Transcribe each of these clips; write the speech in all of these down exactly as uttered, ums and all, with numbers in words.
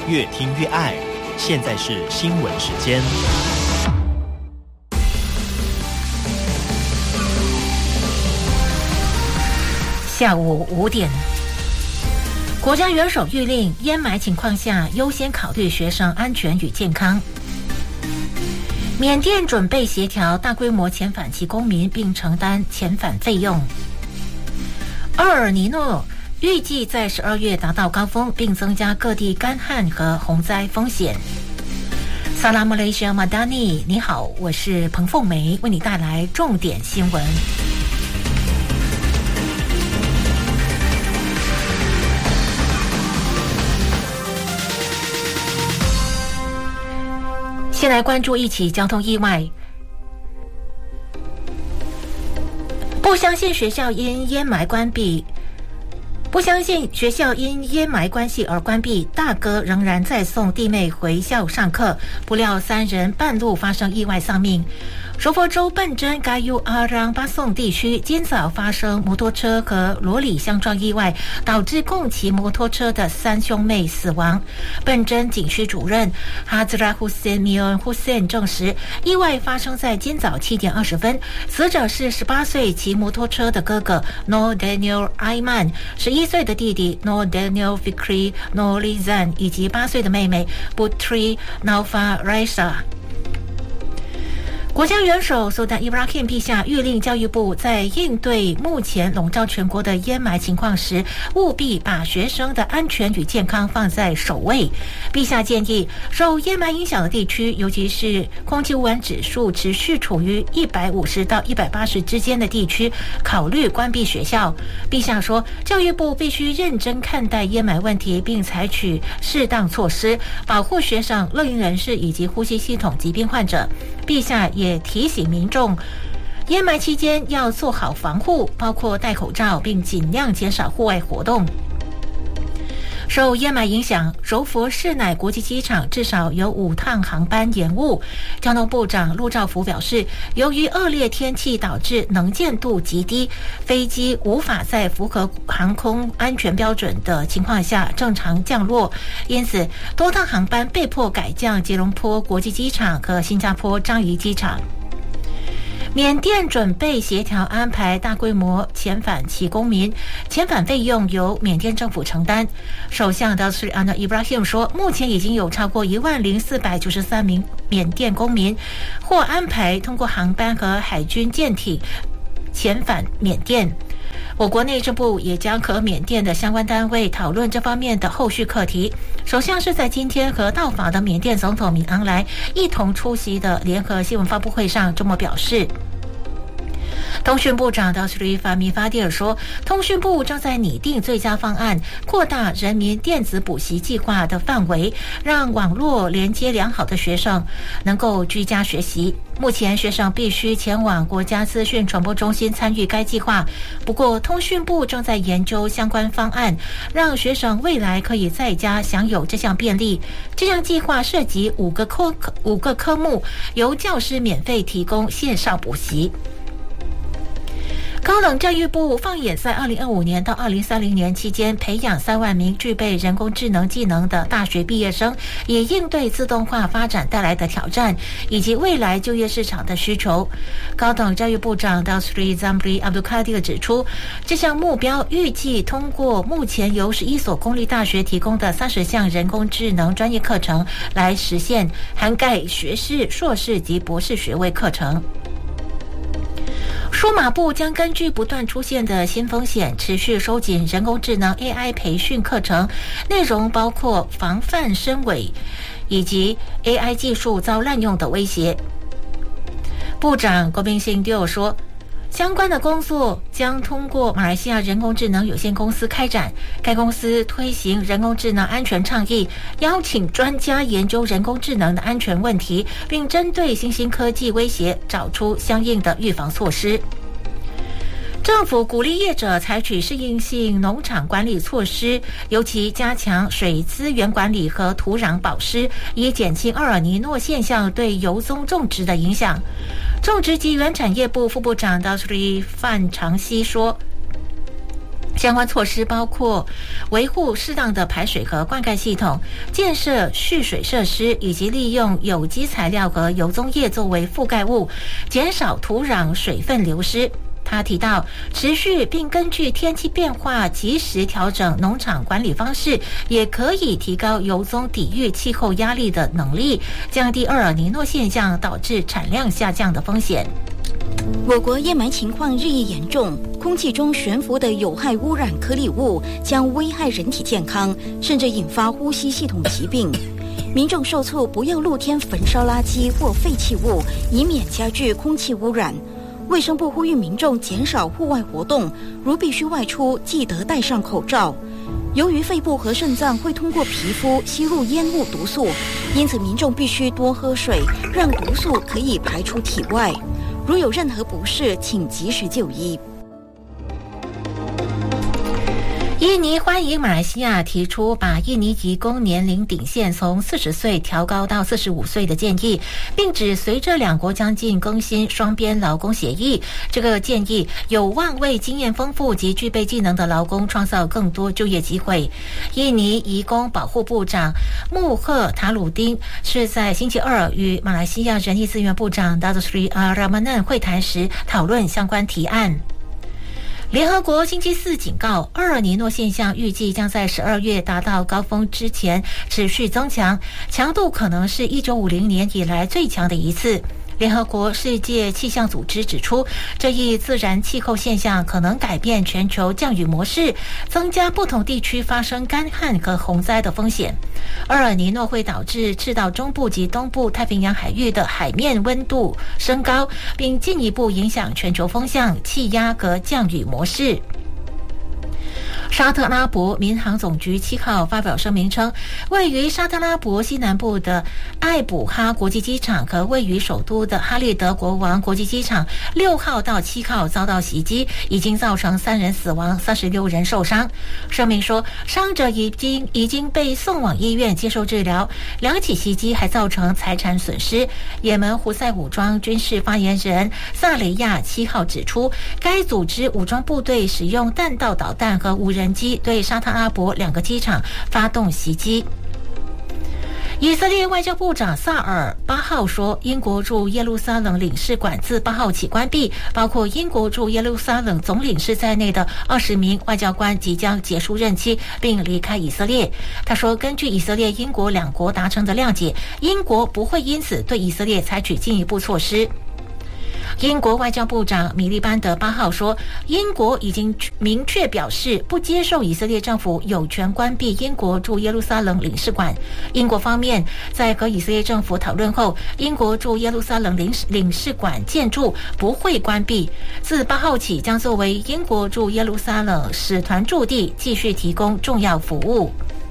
越听越爱。现在是新闻时间。 下午五点，国家元首谕令，淹霾情况下优先考虑学生安全与健康。缅甸准备协调大规模遣返其公民，并承担遣返费用。厄尔尼诺预计在十二月达到高峰，并增加各地干旱和洪灾风险。萨拉姆雷西亚马达尼，你好，我是彭凤梅，为你带来重点新闻。先来关注一起交通意外。不相信学校因淹霾关闭，不相信学校因淹霾关系而关闭，大哥仍然在送弟妹回校上课，不料三人半路发生意外丧命。柔佛州笨真该尤阿让巴颂地区今早发生摩托车和罗里相撞意外，导致共骑摩托车的三兄妹死亡。笨真警区主任哈兹拉胡森米恩胡森证实，意外发生在今早七点二十分，死者是十八岁骑摩托车的哥哥 Nur Daniel Aiman， 十一岁的弟弟 Nur Daniel Fikri Nurlizan 以及八岁的妹妹 Putri Naufa Raisa。国家元首苏丹伊布拉欣陛下谕令教育部，在应对目前笼罩全国的淹霾情况时，务必把学生的安全与健康放在首位。陛下建议，受淹霾影响的地区，尤其是空气污染指数持续处于一百五十到一百八十之间的地区，考虑关闭学校。陛下说，教育部必须认真看待淹霾问题，并采取适当措施，保护学生、乐龄人士以及呼吸系统疾病患者。陛下也提醒民众，淹霾期间要做好防护，包括戴口罩，并尽量减少户外活动。受淹霾影响，柔佛市乃国际机场至少有五趟航班延误。交通部长陆兆福表示，由于恶劣天气导致能见度极低，飞机无法在符合航空安全标准的情况下正常降落，因此多趟航班被迫改降吉隆坡国际机场和新加坡樟宜机场。缅甸准备协调安排大规模遣返其公民，遣返费用由缅甸政府承担。首相达斯里安纳伊布拉欣说，目前已经有超过一万零四百九十三名缅甸公民或安排通过航班和海军舰艇遣返缅甸。我国内政部也将和缅甸的相关单位讨论这方面的后续课题。首相是在今天和到访的缅甸总统敏昂莱一同出席的联合新闻发布会上这么表示。通讯部长达斯里法米法蒂尔说，通讯部正在拟定最佳方案，扩大人民电子补习计划的范围，让网络连接良好的学生能够居家学习。目前学生必须前往国家资讯传播中心参与该计划，不过通讯部正在研究相关方案，让学生未来可以在家享有这项便利。这项计划涉及五个科五个科目，由教师免费提供线上补习。高等教育部放眼在二零二五年到二零三零年期间，培养三万名具备人工智能技能的大学毕业生，也应对自动化发展带来的挑战以及未来就业市场的需求。高等教育部长 Dawsri Zambri Abdul Qadir 指出，这项目标预计通过目前由十一所公立大学提供的三十项人工智能专业课程来实现，涵盖学士、硕士及博士学位课程。数码部将根据不断出现的新风险，持续收紧人工智能 A I 培训课程，内容包括防范深伪以及 A I 技术遭滥用的威胁。部长郭宾信丢说，相关的工作将通过马来西亚人工智能有限公司开展，该公司推行人工智能安全倡议，邀请专家研究人工智能的安全问题，并针对新兴科技威胁找出相应的预防措施。政府鼓励业者采取适应性农场管理措施，尤其加强水资源管理和土壤保湿，以减轻厄尔尼诺现象对油棕种植的影响。种植及原产业部副部长 Dawsri 范长熙说， 相关措施包括维护适当的排水和灌溉系统，建设蓄水设施，以及利用有机材料和油棕叶作为覆盖物，减少土壤水分流失。他提到，持续并根据天气变化及时调整农场管理方式，也可以提高油棕抵御气候压力的能力，降低厄尔尼诺现象导致产量下降的风险。 我国烟霾情况日益严重，空气中悬浮的有害污染颗粒物将危害人体健康，甚至引发呼吸系统疾病。民众受促不要露天焚烧垃圾或废弃物，以免加剧空气污染。卫生部呼吁民众减少户外活动，如必须外出，记得戴上口罩。由于肺部和肾脏会通过皮肤吸入烟雾毒素，因此民众必须多喝水，让毒素可以排出体外。如有任何不适，请及时就医。 印尼欢迎马来西亚提出把印尼移工年龄顶线从四十岁调高到四十五岁的建议，并指随着两国将近更新双边劳工协议，这个建议有望为经验丰富及具备技能的劳工创造更多就业机会。印尼移工保护部长穆赫塔鲁丁是在星期二与马来西亚人力资源部长 Datuk Seri Ramanan 会谈时讨论相关提案。联合国星期四警告，厄尔尼诺现象预计将在十二月达到高峰之前持续增强，强度可能是一九五零年以来最强的一次。联合国世界气象组织指出，这一自然气候现象可能改变全球降雨模式，增加不同地区发生干旱和洪灾的风险。厄尔尼诺会导致赤道中部及东部太平洋海域的海面温度升高，并进一步影响全球风向、气压和降雨模式。沙特阿拉伯民航总局七号发表声明称，位于沙特阿拉伯西南部的艾卜哈国际机场和位于首都的哈利德国王国际机场六号到七号遭到袭击，已经造成三人死亡，三十六人受伤。声明说，伤者已经已经被送往医院接受治疗。两起袭击还造成财产损失。也门胡塞武装军事发言人萨雷亚七号指出，该组织武装部队使用弹道导弹和无人机对沙特阿拉伯两个机场发动袭击。以色列外交部长萨尔八号说，英国驻耶路撒冷领事馆自八号起关闭，包括英国驻耶路撒冷总领事在内的二十名外交官即将结束任期并离开以色列。他说，根据以色列英国两国达成的谅解，英国不会因此对以色列采取进一步措施。英国外交部长米利班德八号说，英国已经明确表示不接受以色列政府有权关闭英国驻耶路撒冷领事馆。英国方面在和以色列政府讨论后，英国驻耶路撒冷领领事馆建筑不会关闭，自八号起将作为英国驻耶路撒冷使团驻地，继续提供重要服务。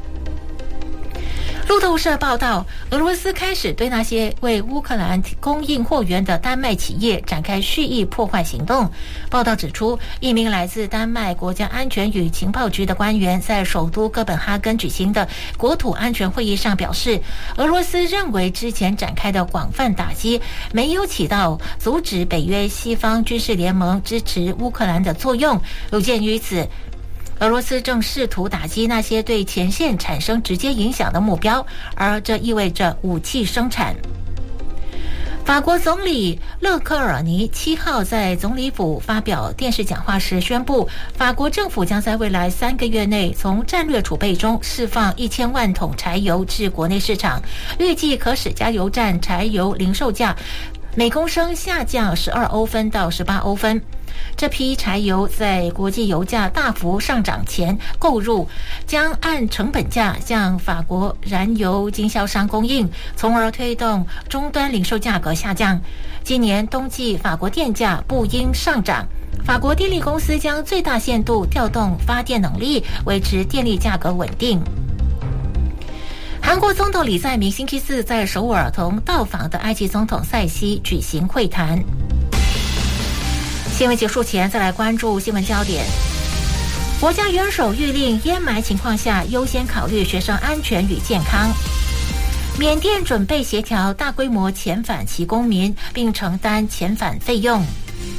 路透社报道，俄罗斯开始对那些为乌克兰供应货源的丹麦企业展开蓄意破坏行动。报道指出，一名来自丹麦国家安全与情报局的官员在首都哥本哈根举行的国土安全会议上表示，俄罗斯认为之前展开的广泛打击没有起到阻止北约西方军事联盟支持乌克兰的作用。有鉴于此，俄罗斯正试图打击那些对前线产生直接影响的目标，而这意味着武器生产。法国总理勒克尔尼七号在总理府发表电视讲话时宣布，法国政府将在未来三个月内从战略储备中释放一千万桶柴油至国内市场，预计可使加油站柴油零售价每公升下降十二欧分到十八欧分。这批柴油在国际油价大幅上涨前购入，将按成本价向法国燃油经销商供应，从而推动终端零售价格下降。今年冬季法国电价不应上涨，法国电力公司将最大限度调动发电能力，维持电力价格稳定。韩国总统李在明星期四在首尔同到访的埃及总统塞西举行会谈。新闻结束前，再来关注新闻焦点。国家元首谕令，烟霾情况下优先考虑学生安全与健康。缅甸准备协调大规模遣返其公民，并承担遣返费用。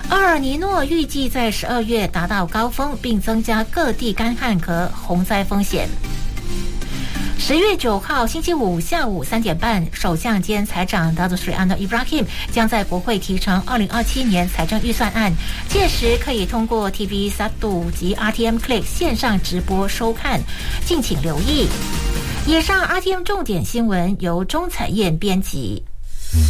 厄尔尼诺预计在十二月达到高峰，并增加各地干旱和洪灾风险。十月九号星期五下午三点半，首相兼财长 Datuk Seri Anwar Ibrahim 将在国会提呈二零二七年财政预算案，届时可以通过 T V 三及 R T M Click 线上直播收看，敬请留意。以上 R T M 重点新闻由钟彩燕编辑。